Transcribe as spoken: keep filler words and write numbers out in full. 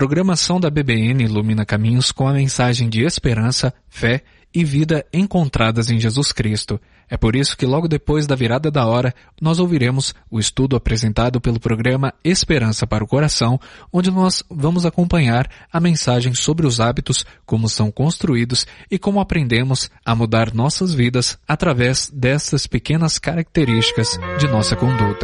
programação da B B N ilumina caminhos com a mensagem de esperança, fé e vida encontradas em Jesus Cristo. É por isso que logo depois da virada da hora, nós ouviremos o estudo apresentado pelo programa Esperança para o Coração, onde nós vamos acompanhar a mensagem sobre os hábitos, como são construídos e como aprendemos a mudar nossas vidas através dessas pequenas características de nossa conduta.